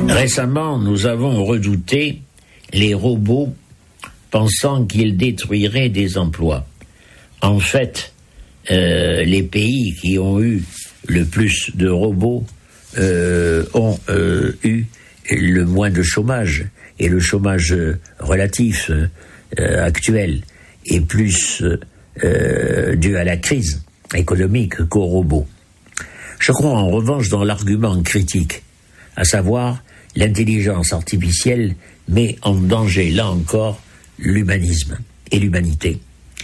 Récemment, nous avons redouté les robots pensant qu'ils détruiraient des emplois. En fait, les pays qui ont eu le plus de robots ont eu le moins de chômage. Et le chômage relatif actuel est plus dû à la crise économique qu'aux robots. Je crois en revanche dans l'argument critique, à savoir l'intelligence artificielle met en danger, là encore, l'humanisme et l'humanité.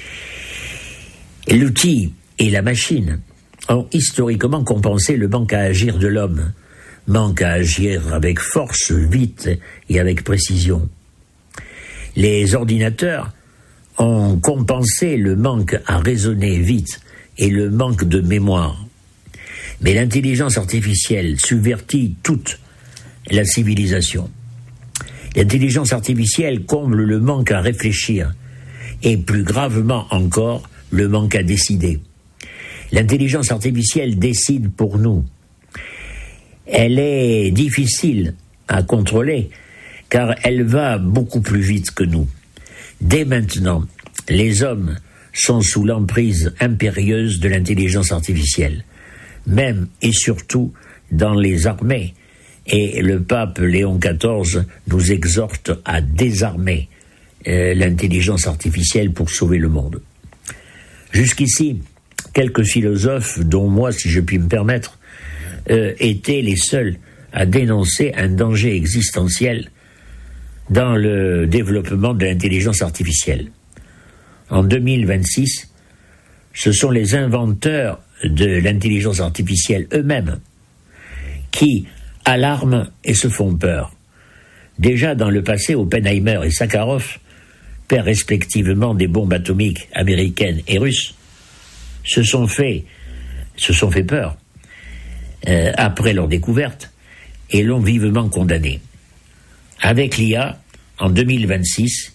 L'outil et la machine ont historiquement compensé le manque à agir de l'homme, manque à agir avec force, vite et avec précision. Les ordinateurs ont compensé le manque à raisonner vite et le manque de mémoire. Mais l'intelligence artificielle subvertit toute la civilisation. L'intelligence artificielle comble le manque à réfléchir et plus gravement encore le manque à décider. L'intelligence artificielle décide pour nous. Elle est difficile à contrôler car elle va beaucoup plus vite que nous. Dès maintenant, les hommes sont sous l'emprise impérieuse de l'intelligence artificielle, même et surtout dans les armées. Et le pape Léon XIV nous exhorte à désarmer l'intelligence artificielle pour sauver le monde. Jusqu'ici, quelques philosophes, dont moi, si je puis me permettre, étaient les seuls à dénoncer un danger existentiel dans le développement de l'intelligence artificielle. En 2026, ce sont les inventeurs de l'intelligence artificielle eux-mêmes qui alarment et se font peur. Déjà dans le passé, Oppenheimer et Sakharov, pères respectivement des bombes atomiques américaines et russes, se sont fait peur après leur découverte et l'ont vivement condamné. Avec l'IA, en 2026,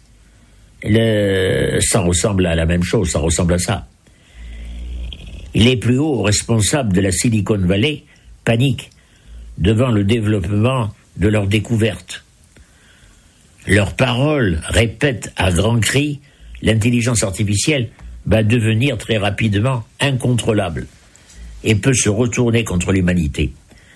ça ressemble à la même chose, ça ressemble à ça. Les plus hauts responsables de la Silicon Valley paniquent devant le développement de leur découverte. Leurs paroles répètent à grands cris « l'intelligence artificielle va devenir très rapidement incontrôlable et peut se retourner contre l'humanité ».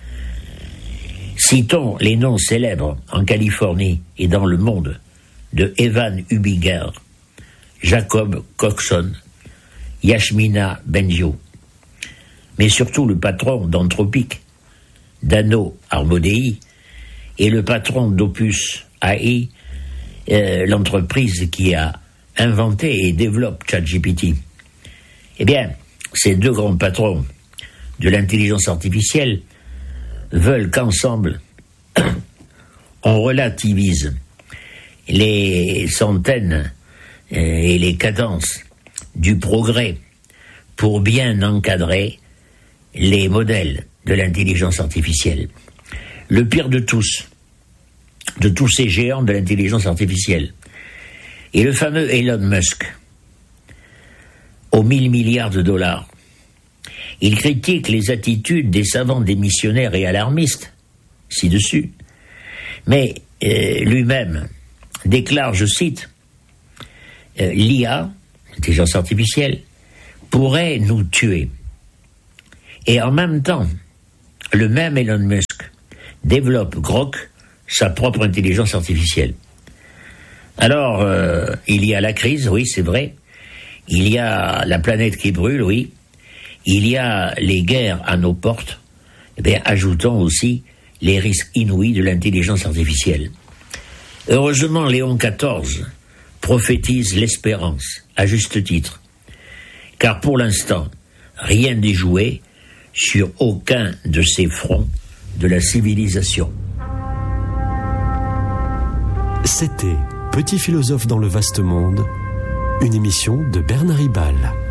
Citons les noms célèbres en Californie et dans le monde de Evan Hubinger, Jacob Coxon, Yashmina Bengio, mais surtout le patron d'Anthropic, Dano Armodei, et le patron d'Opus AI, l'entreprise qui a inventé et développe ChatGPT. Eh bien, ces deux grands patrons de l'intelligence artificielle veulent qu'ensemble, on relativise les centaines et les cadences du progrès pour bien encadrer les modèles de l'intelligence artificielle. Le pire de tous ces géants de l'intelligence artificielle, est le fameux Elon Musk, aux 1000 milliards de dollars. Il critique les attitudes des savants démissionnaires et alarmistes, ci-dessus, mais lui-même déclare, je cite, « l'IA, l'intelligence artificielle, pourrait nous tuer ». Et en même temps, le même Elon Musk développe Grok, sa propre intelligence artificielle. Alors, il y a la crise, oui, c'est vrai. Il y a la planète qui brûle, oui. Il y a les guerres à nos portes. Eh bien, ajoutons aussi les risques inouïs de l'intelligence artificielle. Heureusement, Léon XIV prophétise l'espérance, à juste titre. Car pour l'instant, rien n'est joué sur aucun de ces fronts de la civilisation. C'était Petit philosophe dans le vaste monde, une émission de Bernard Ribal.